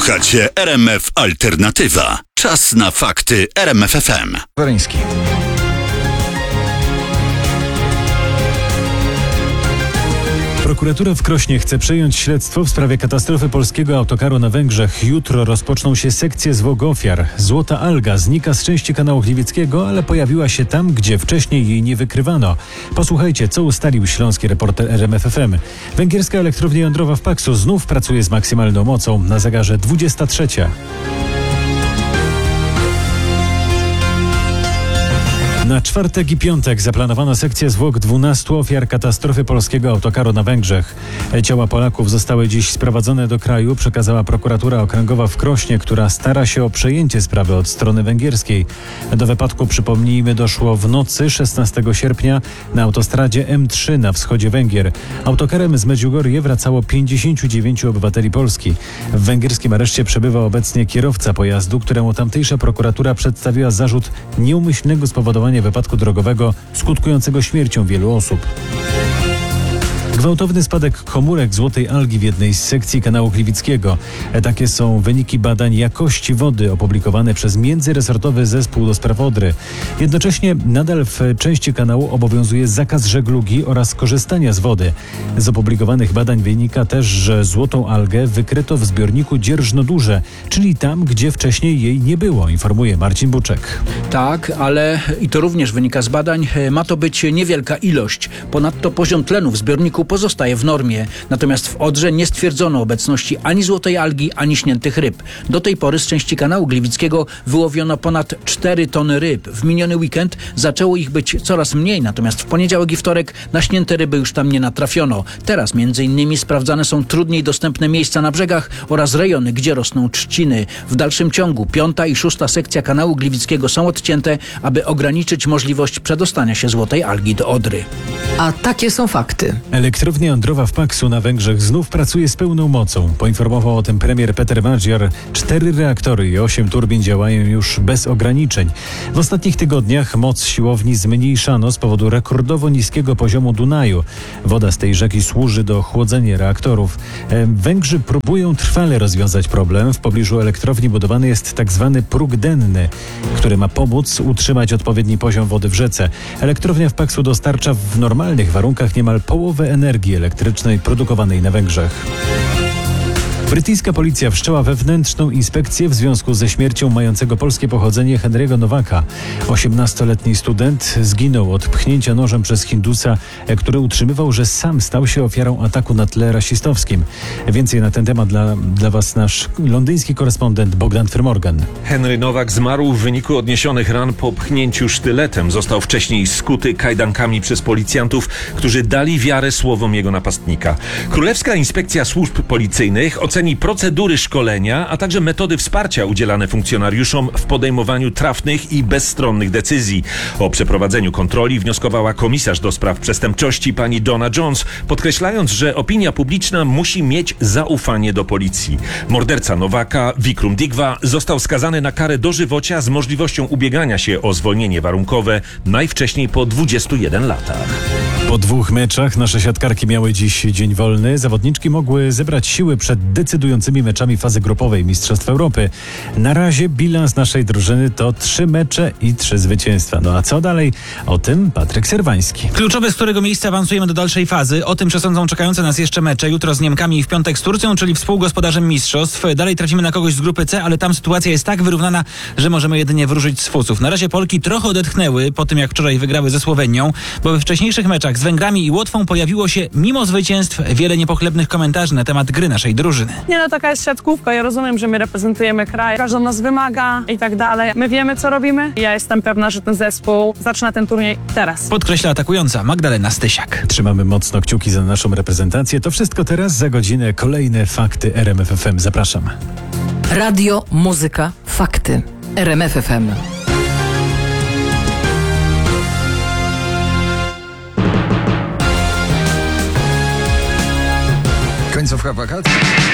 Słuchacie RMF Alternatywa. Czas na fakty RMF FM. Waryński. Prokuratura w Krośnie chce przejąć śledztwo w sprawie katastrofy polskiego autokaru na Węgrzech. Jutro rozpoczną się sekcje zwłok ofiar. Złota alga znika z części kanału Gliwickiego, ale pojawiła się tam, gdzie wcześniej jej nie wykrywano. Posłuchajcie, co ustalił śląski reporter RMF FM. Węgierska elektrownia jądrowa w Paksu znów pracuje z maksymalną mocą. Na zegarze 23. Na czwartek i piątek zaplanowano sekcję zwłok 12 ofiar katastrofy polskiego autokaru na Węgrzech. Ciała Polaków zostały dziś sprowadzone do kraju, przekazała prokuratura okręgowa w Krośnie, która stara się o przejęcie sprawy od strony węgierskiej. Do wypadku, przypomnijmy, doszło w nocy 16 sierpnia na autostradzie M3 na wschodzie Węgier. Autokarem z Medjugorje wracało 59 obywateli Polski. W węgierskim areszcie przebywa obecnie kierowca pojazdu, któremu tamtejsza prokuratura przedstawiła zarzut nieumyślnego spowodowania wypadku drogowego skutkującego śmiercią wielu osób. Gwałtowny spadek komórek złotej algi w jednej z sekcji kanału Gliwickiego. Takie są wyniki badań jakości wody opublikowane przez Międzyresortowy Zespół do Spraw Odry. Jednocześnie nadal w części kanału obowiązuje zakaz żeglugi oraz korzystania z wody. Z opublikowanych badań wynika też, że złotą algę wykryto w zbiorniku Dzierżno-Duże, czyli tam, gdzie wcześniej jej nie było, informuje Marcin Buczek. Tak, ale i to również wynika z badań, ma to być niewielka ilość. Ponadto poziom tlenu w zbiorniku pozostaje w normie. Natomiast w Odrze nie stwierdzono obecności ani złotej algi, ani śniętych ryb. Do tej pory z części kanału Gliwickiego wyłowiono ponad 4 tony ryb. W miniony weekend zaczęło ich być coraz mniej, natomiast w poniedziałek i wtorek na śnięte ryby już tam nie natrafiono. Teraz między innymi sprawdzane są trudniej dostępne miejsca na brzegach oraz rejony, gdzie rosną trzciny. W dalszym ciągu 5. i 6. sekcja kanału Gliwickiego są odcięte, aby ograniczyć możliwość przedostania się złotej algi do Odry. A takie są fakty. Elektrownia jądrowa w Paksu na Węgrzech znów pracuje z pełną mocą. Poinformował o tym premier Peter Magyar. 4 reaktory i 8 turbin działają już bez ograniczeń. W ostatnich tygodniach moc siłowni zmniejszano z powodu rekordowo niskiego poziomu Dunaju. Woda z tej rzeki służy do chłodzenia reaktorów. Węgrzy próbują trwale rozwiązać problem. W pobliżu elektrowni budowany jest tak zwany próg denny, który ma pomóc utrzymać odpowiedni poziom wody w rzece. Elektrownia w Paksu dostarcza w normalnych warunkach niemal połowę energii elektrycznej produkowanej na Węgrzech. Brytyjska policja wszczęła wewnętrzną inspekcję w związku ze śmiercią mającego polskie pochodzenie Henry'ego Nowaka. 18-letni student zginął od pchnięcia nożem przez Hindusa, który utrzymywał, że sam stał się ofiarą ataku na tle rasistowskim. Więcej na ten temat dla Was nasz londyński korespondent Bogdan Firmorgan. Henry Nowak zmarł w wyniku odniesionych ran po pchnięciu sztyletem. Został wcześniej skuty kajdankami przez policjantów, którzy dali wiarę słowom jego napastnika. Królewska Inspekcja Służb Policyjnych oceni procedury szkolenia, a także metody wsparcia udzielane funkcjonariuszom w podejmowaniu trafnych i bezstronnych decyzji. O przeprowadzeniu kontroli wnioskowała komisarz do spraw przestępczości pani Donna Jones, podkreślając, że opinia publiczna musi mieć zaufanie do policji. Morderca Nowaka, Vikram Digwa, został skazany na karę dożywocia z możliwością ubiegania się o zwolnienie warunkowe najwcześniej po 21 latach. Po 2 meczach nasze siatkarki miały dziś dzień wolny. Zawodniczki mogły zebrać siły przed decydującymi meczami fazy grupowej Mistrzostw Europy. Na razie bilans naszej drużyny to 3 mecze i 3 zwycięstwa. No a co dalej? O tym Patryk Serwański. Kluczowe, z którego miejsca awansujemy do dalszej fazy. O tym przesądzą czekające nas jeszcze mecze. Jutro z Niemkami i w piątek z Turcją, czyli współgospodarzem mistrzostw. Dalej tracimy na kogoś z grupy C, ale tam sytuacja jest tak wyrównana, że możemy jedynie wróżyć z fusów. Na razie Polki trochę odetchnęły po tym, jak wczoraj wygrały ze Słowenią, bo we wcześniejszych meczach z Węgrami i Łotwą pojawiło się, mimo zwycięstw, wiele niepochlebnych komentarzy na temat gry naszej drużyny. Nie no, taka jest siatkówka. Ja rozumiem, że my reprezentujemy kraj, każdy nas wymaga i tak dalej. My wiemy, co robimy. Ja jestem pewna, że ten zespół zaczyna ten turniej teraz. Podkreśla atakująca Magdalena Stysiak. Trzymamy mocno kciuki za naszą reprezentację. To wszystko teraz, za godzinę kolejne fakty RMF FM. Zapraszam. Radio, muzyka, fakty. RMF FM. Końcówka wakacji.